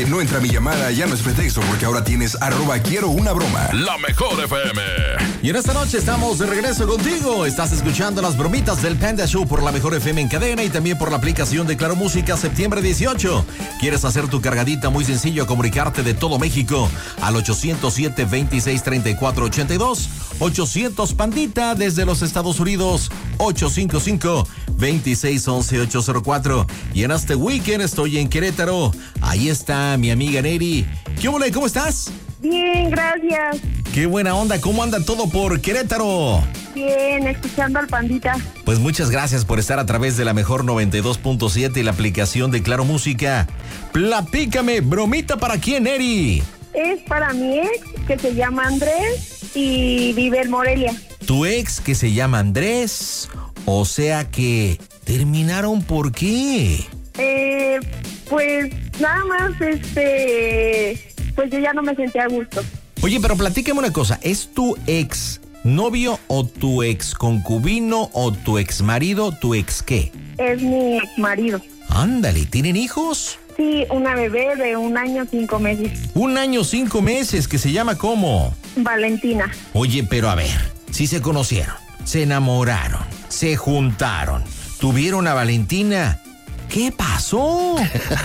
no entra mi llamada ya no es pretexto, porque ahora tienes @QuieroUnaBroma. La mejor FM. Y en esta noche estamos de regreso contigo. Estás escuchando las bromitas del Panda Show por la mejor FM en cadena y también por la aplicación de Claro Música. Septiembre 18. ¿Quieres hacer tu cargadita? Muy sencillo, comunicarte de todo México al 807-2634-82. 800 Pandita desde los Estados Unidos. 855-2611-804. Y en este weekend estoy en Querétaro. Ahí está mi amiga Neri. ¿Qué ole? ¿Cómo estás? Bien, gracias. Qué buena onda. ¿Cómo anda todo por Querétaro? Bien, escuchando al Pandita. Pues muchas gracias por estar a través de la mejor 92.7 y la aplicación de Claro Música. Platícame, bromita para quién, Neri. Es para mi ex, que se llama Andrés y vive en Morelia. Tu ex que se llama Andrés, o sea que terminaron, ¿por qué? Pues nada más, pues yo ya no me sentía a gusto. Oye, pero platícame una cosa, ¿es tu ex novio o tu ex concubino o tu ex marido, tu ex qué? Es mi ex marido. Ándale, ¿tienen hijos? Sí, una bebé de 1 año 5 meses. 1 año 5 meses, que se llama ¿cómo? Valentina. Oye, pero a ver, si se conocieron, se enamoraron, se juntaron, tuvieron a Valentina, ¿qué pasó?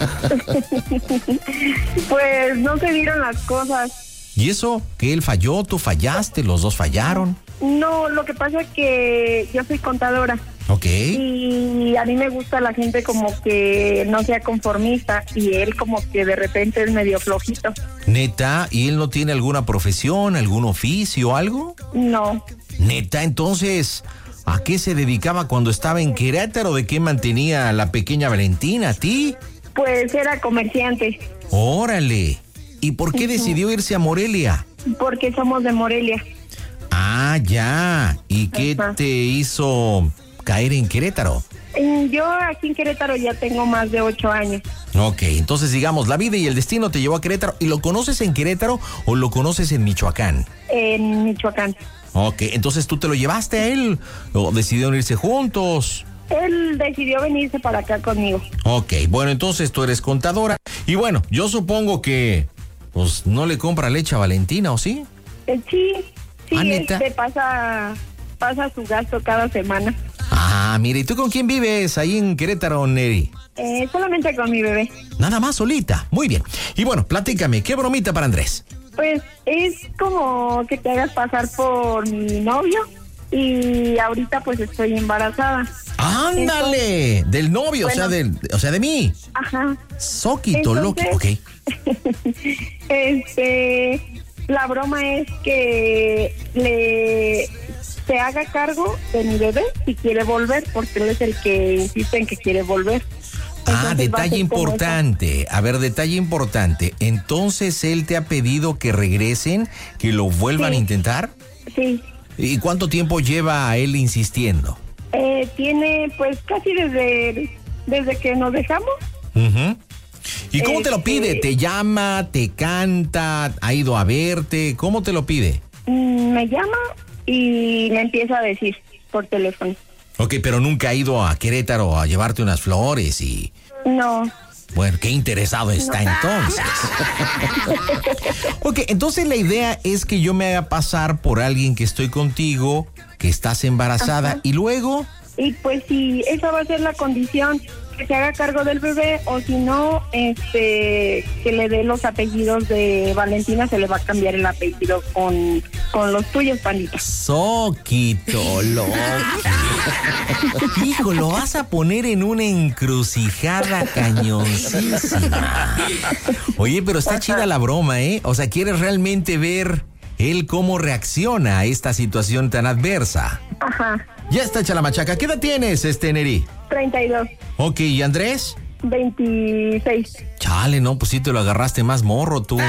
Pues no se dieron las cosas. ¿Y eso? ¿Que él falló, tú fallaste, los dos fallaron? No, lo que pasa es que yo soy contadora. Ok. Y a mí me gusta la gente como que no sea conformista, y él como que de repente es medio flojito. ¿Neta? ¿Y él no tiene alguna profesión, algún oficio, algo? No. ¿Neta? Entonces, ¿a qué se dedicaba cuando estaba en Querétaro? ¿De qué mantenía a la pequeña Valentina, a ti? Pues era comerciante. ¡Órale! ¿Y por qué decidió irse a Morelia? Porque somos de Morelia. Ah, ya. ¿Y qué te hizo caer en Querétaro? Yo aquí en Querétaro ya tengo más de 8 años. Ok, entonces digamos, la vida y el destino te llevó a Querétaro. ¿Y lo conoces en Querétaro o lo conoces en Michoacán? En Michoacán. Ok, entonces tú te lo llevaste a él o decidieron irse juntos. Él decidió venirse para acá conmigo. Ok, bueno, entonces tú eres contadora. Y bueno, yo supongo que pues no le compra leche a Valentina, ¿o sí? Sí, ¿neta? pasa su gasto cada semana. Ah, mire, ¿y tú con quién vives ahí en Querétaro, Neri? Solamente con mi bebé. Nada más, solita. Muy bien. Y bueno, platícame, ¿qué bromita para Andrés? Pues es como que te hagas pasar por mi novio, y ahorita pues estoy embarazada. ¡Ándale! Entonces, del novio, bueno, o sea, de mí. Ajá. Soquito, loco. Ok. La broma es que se haga cargo de mi bebé si quiere volver, porque él es el que insiste en que quiere volver. Entonces, detalle importante. A ver, detalle importante. Entonces, ¿él te ha pedido que regresen, que lo vuelvan a intentar? Sí. ¿Y cuánto tiempo lleva él insistiendo? Tiene pues casi desde que nos dejamos. Uh-huh. ¿Y cómo te lo pide? ¿Te llama, te canta, ha ido a verte? ¿Cómo te lo pide? Me llama y me empieza a decir por teléfono. Ok, pero nunca ha ido a Querétaro a llevarte unas flores y... No. Bueno, qué interesado está entonces. Ok, entonces la idea es que yo me haga pasar por alguien que estoy contigo, que estás embarazada. Ajá. Y luego... Y pues si esa va a ser la condición, que se haga cargo del bebé, o si no, que le dé los apellidos de Valentina, se le va a cambiar el apellido con los tuyos, Pandita. Soquito, loco. Hijo, lo vas a poner en una encrucijada cañoncísima. Oye, pero está chida la broma, ¿eh? O sea, ¿quieres realmente ver él cómo reacciona a esta situación tan adversa? Ajá. Ya está hecha la machaca. ¿Qué edad tienes, Neri? 32. Ok, ¿y Andrés? 26. Chale, no, pues sí te lo agarraste más morro, tú.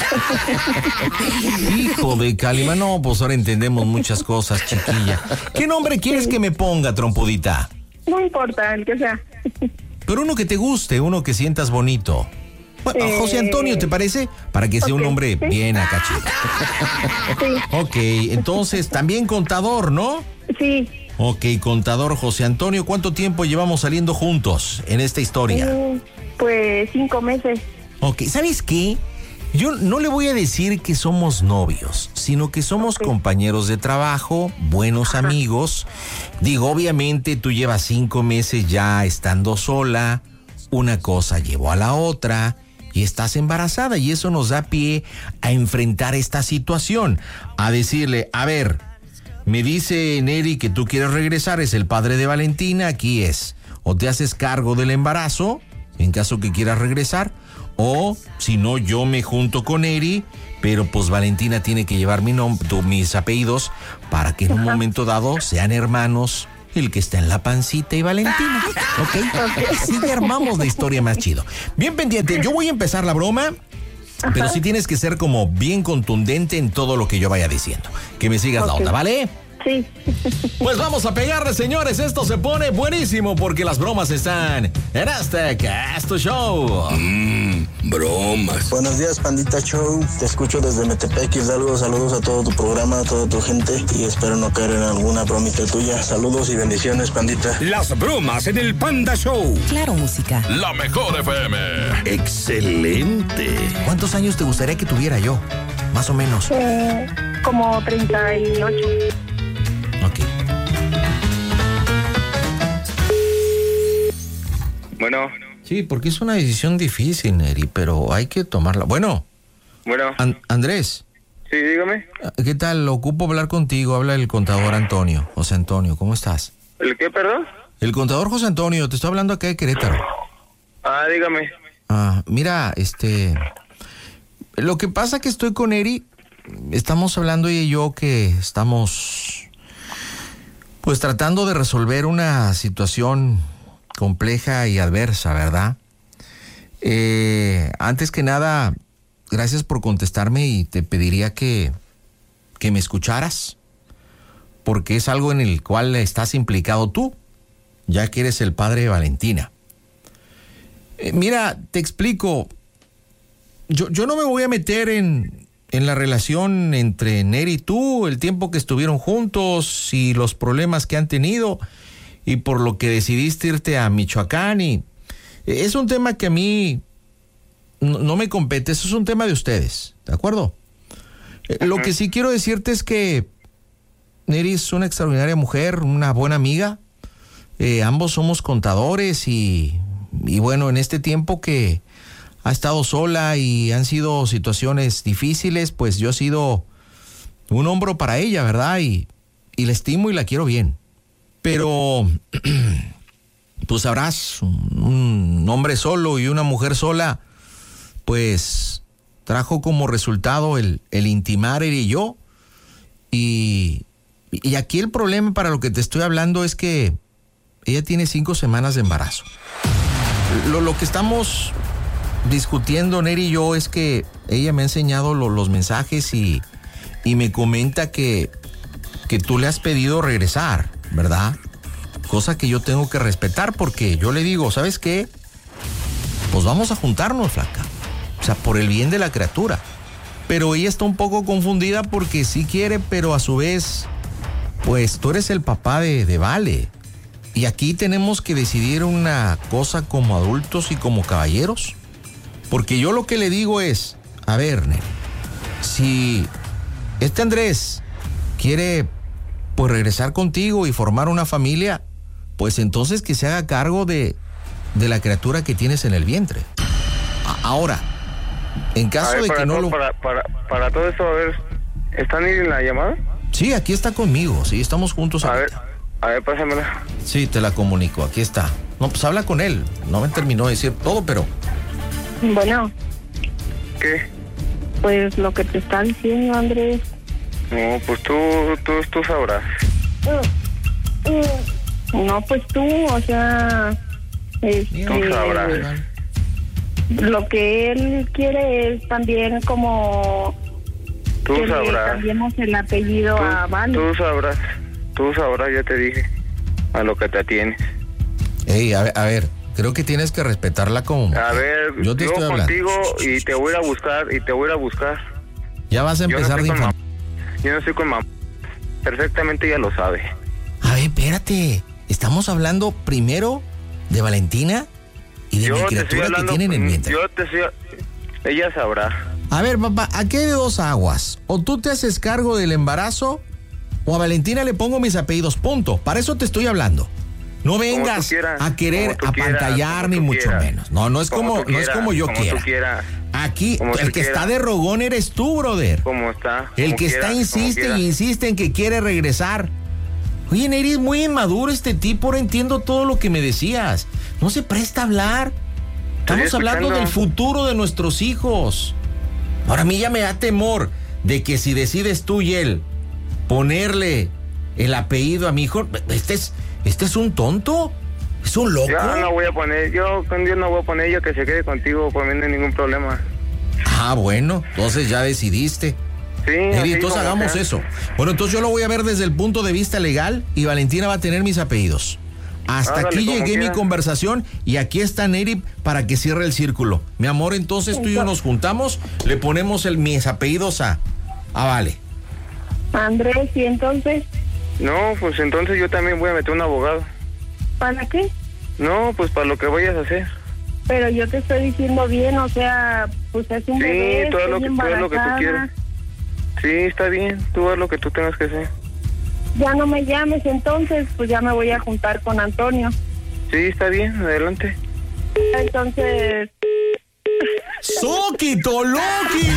Hijo de Calima, no, pues ahora entendemos muchas cosas, chiquilla. ¿Qué nombre quieres que me ponga, trompudita? No importa, el que sea. Pero uno que te guste, uno que sientas bonito. Bueno, José Antonio, ¿te parece? Para que sea un hombre bien acá chido. Sí. Ok, entonces, también contador, ¿no? Sí. Ok, contador José Antonio, ¿cuánto tiempo llevamos saliendo juntos en esta historia? Pues 5 meses. Ok, ¿sabes qué? Yo no le voy a decir que somos novios, sino que somos compañeros de trabajo, buenos amigos. Digo, obviamente tú llevas 5 meses ya estando sola, una cosa llevó a la otra y estás embarazada y eso nos da pie a enfrentar esta situación, a decirle, a ver, me dice Neri que tú quieres regresar, es el padre de Valentina, aquí es, o te haces cargo del embarazo, en caso que quieras regresar, o si no, yo me junto con Eri, pero pues Valentina tiene que llevar mis apellidos para que en un momento dado sean hermanos el que está en la pancita y Valentina. ¿Ok? Así le armamos la historia más chido. Bien pendiente, yo voy a empezar la broma, pero sí tienes que ser como bien contundente en todo lo que yo vaya diciendo. Que me sigas la onda, ¿vale? Sí. Pues vamos a pegarle, señores. Esto se pone buenísimo porque las bromas están en este Casto Show. Bromas. Buenos días, Pandita Show. Te escucho desde Metepec, Hidalgo. Saludos a todo tu programa, a toda tu gente y espero no caer en alguna bromita tuya. Saludos y bendiciones, Pandita. Las bromas en el Panda Show. Claro, música. La mejor FM. Excelente. ¿Cuántos años te gustaría que tuviera yo? Más o menos. Como 38. Ok. Bueno, Sí, porque es una decisión difícil, Neri, pero hay que tomarla. Bueno, Andrés. sí, dígame. ¿Qué tal? Ocupo hablar contigo. Habla el contador Antonio. José Antonio, ¿cómo estás? ¿El qué, perdón? El contador José Antonio, te estoy hablando acá de Querétaro. Dígame. Mira, lo que pasa que estoy con Eri, estamos hablando ella y yo que estamos pues tratando de resolver una situación compleja y adversa, ¿verdad? Antes que nada, gracias por contestarme y te pediría que me escucharas, porque es algo en el cual estás implicado tú, ya que eres el padre de Valentina. Mira, te explico, yo no me voy a meter en la relación entre Neri y tú, el tiempo que estuvieron juntos y los problemas que han tenido y por lo que decidiste irte a Michoacán, y es un tema que a mí no me compete, eso es un tema de ustedes, ¿de acuerdo? Lo que sí quiero decirte es que Neri es una extraordinaria mujer, una buena amiga, ambos somos contadores y bueno, en este tiempo que ha estado sola y han sido situaciones difíciles, pues yo he sido un hombro para ella, ¿verdad? Y la estimo y la quiero bien. Pero, pues sabrás, un hombre solo y una mujer sola, pues trajo como resultado el intimar él y yo. Y aquí el problema para lo que te estoy hablando es que ella tiene 5 semanas de embarazo. Lo que estamos discutiendo Neri y yo es que ella me ha enseñado los mensajes y me comenta que tú le has pedido regresar, ¿verdad? Cosa que yo tengo que respetar porque yo le digo, ¿sabes qué? Pues vamos a juntarnos, flaca. O sea, por el bien de la criatura. Pero ella está un poco confundida porque sí quiere, pero a su vez, pues tú eres el papá de Vale. Y aquí tenemos que decidir una cosa como adultos y como caballeros. Porque yo lo que le digo es, a ver, Neri, si Andrés quiere pues regresar contigo y formar una familia, pues entonces que se haga cargo de la criatura que tienes en el vientre. Ahora, en caso de que no lo... Para todo esto, a ver, ¿están en la llamada? Sí, aquí está conmigo, sí, estamos juntos. A ver, pásamela. Sí, te la comunico, aquí está. No, pues habla con él, no me terminó de decir todo, pero... Bueno, ¿Qué? pues lo que te está diciendo, Andrés. No, pues tú sabrás. No, pues tú, o sea, Tú sabrás. lo que él quiere es también como Tú que le sabrás. cambiemos el apellido a Vale. Tú sabrás, ya te dije, a lo que te atienes. Ey, a ver, creo que tienes que respetarla como... A ver, yo te estoy hablando. Contigo y te voy a ir a buscar, Ya vas a empezar de infame. Yo no estoy con mamá. Perfectamente ella lo sabe. A ver, espérate. Estamos hablando primero de Valentina y de mi criatura que tienen en vientre. Ella sabrá. A ver, papá, aquí hay de dos aguas. O tú te haces cargo del embarazo, o a Valentina le pongo mis apellidos, punto. Para eso te estoy hablando. No vengas a querer apantallar ni mucho menos. No es como yo quiera. Aquí, el que está de rogón eres tú, brother. ¿Cómo está? El que está insiste en que quiere regresar. Oye, Neri, es muy inmaduro este tipo, ahora entiendo todo lo que me decías. No se presta a hablar. Estamos hablando del futuro de nuestros hijos. Ahora a mí ya me da temor de que si decides tú y él ponerle el apellido a mi hijo, este es un tonto, es un loco. Yo no voy a poner, yo que se quede contigo, por mí no hay ningún problema. Ah, bueno, entonces ya decidiste. Sí, entonces hagamos eso. Bueno, entonces yo lo voy a ver desde el punto de vista legal y Valentina va a tener mis apellidos. Hasta aquí llegué mi conversación y aquí está Neri para que cierre el círculo. Mi amor, entonces tú y yo nos juntamos, le ponemos mis apellidos a Vale. Andrés, ¿y entonces? No, pues entonces yo también voy a meter un abogado. ¿Para qué? No, pues para lo que vayas a hacer. Pero yo te estoy diciendo bien, o sea, pues es un bebé, Sí, todo lo que tú quieras. Sí, está bien, tú haz lo que tú tengas que hacer. Ya no me llames, entonces, pues ya me voy a juntar con Antonio. Sí, está bien, adelante. Entonces... ¡Soki Toloki!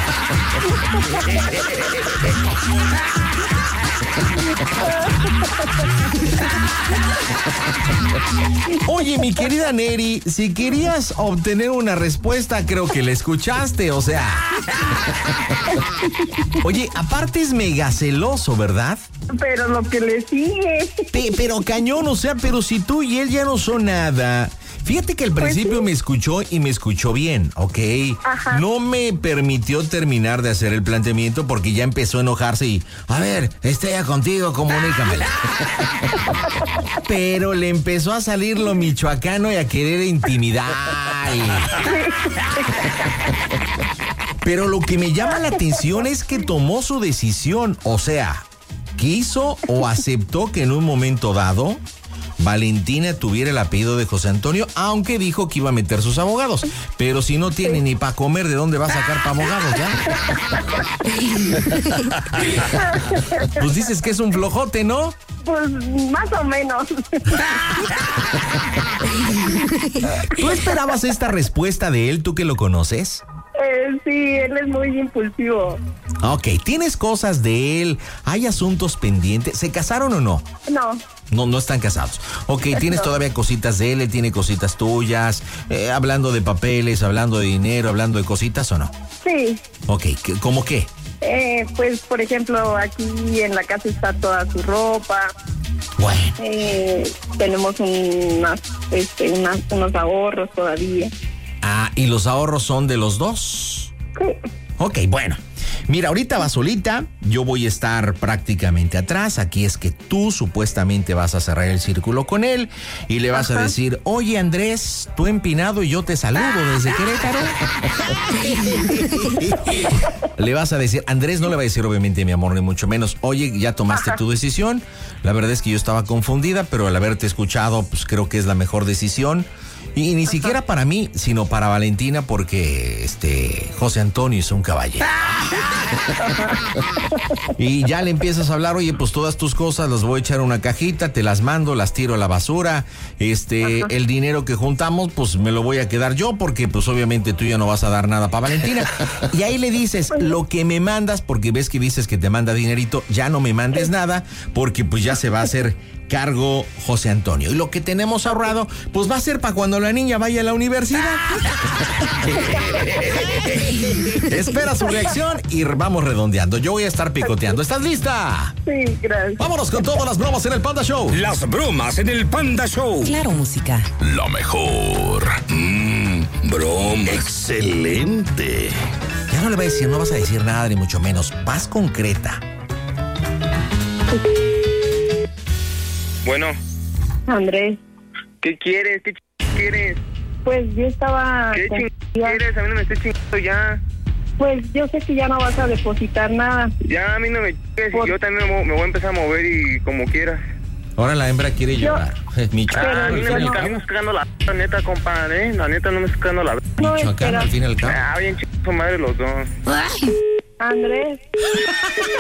Oye, mi querida Neri, si querías obtener una respuesta, creo que la escuchaste, o sea. Oye, aparte es mega celoso, ¿verdad? Pero lo que le sigue. Pero cañón, o sea, pero si tú y él ya no son nada. Fíjate que al principio me escuchó y me escuchó bien, ¿ok? Ajá. No me permitió terminar de hacer el planteamiento porque ya empezó a enojarse y, a ver, estoy ya contigo, comunícamela. Pero le empezó a salir lo michoacano y a querer intimidar. Pero lo que me llama la atención es que tomó su decisión, o sea, quiso o aceptó que en un momento dado Valentina tuviera el apellido de José Antonio, aunque dijo que iba a meter sus abogados. Pero si no tiene ni para comer, ¿de dónde va a sacar para abogados ya? Pues dices que es un flojote, ¿no? Pues más o menos. ¿Tú esperabas esta respuesta de él, tú que lo conoces? Sí, él es muy impulsivo. Ok, ¿tienes cosas de él? ¿Hay asuntos pendientes? ¿Se casaron o no? No están casados. Ok, ¿tienes todavía cositas de él tiene cositas tuyas? Hablando de papeles, hablando de dinero, hablando de cositas o no? Sí. Ok, ¿cómo qué? Pues, por ejemplo, aquí en la casa está toda su ropa. Bueno. Tenemos unos ahorros todavía. Ah, ¿y los ahorros son de los dos? Sí. Ok, bueno. Mira, ahorita va solita, yo voy a estar prácticamente atrás. Aquí es que tú supuestamente vas a cerrar el círculo con él y le vas a decir, oye Andrés, tú empinado y yo te saludo desde Querétaro. Le vas a decir, Andrés no le va a decir obviamente mi amor, ni mucho menos, oye, ya tomaste tu decisión. La verdad es que yo estaba confundida, pero al haberte escuchado, pues creo que es la mejor decisión. Y ni siquiera para mí, sino para Valentina, porque José Antonio es un caballero. Y ya le empiezas a hablar, oye, pues todas tus cosas las voy a echar en una cajita, te las mando, las tiro a la basura. El dinero que juntamos, pues me lo voy a quedar yo, porque pues obviamente tú ya no vas a dar nada para Valentina. Y ahí le dices, lo que me mandas, porque ves que dices que te manda dinerito, ya no me mandes nada, porque pues ya se va a hacer cargo José Antonio. Y lo que tenemos ahorrado, pues va a ser para cuando la niña vaya a la universidad. Espera su reacción y vamos redondeando. Yo voy a estar picoteando. ¿Estás lista? Sí, gracias. Vámonos con todas las bromas en el Panda Show. Las bromas en el Panda Show. Claro, música. La mejor. Broma. Excelente. Ya no le voy a decir, no vas a decir nada, ni mucho menos. Paz concreta. Bueno. Andrés. ¿Qué quieres? ¿Qué quieres? Pues yo estaba... ¿Qué quieres? A mí no me estés chingando ya. Pues yo sé que ya no vas a depositar nada. Ya a mí no me chingues y yo también me voy a empezar a mover y como quieras. Ahora la hembra quiere llorar. Michoacán, A al mí fin y no al me cabo. está cagando la neta, compadre, La neta no me está cagando la No, Michoacán, espera. al fin y al cabo. bien chido madre los dos. Andrés.